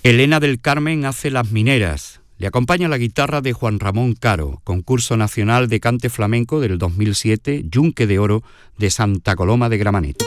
Elena del Carmen hace Las Mineras. Le acompaña la guitarra de Juan Ramón Caro, concurso nacional de cante flamenco del 2007, Yunque de Oro de Santa Coloma de Gramenet.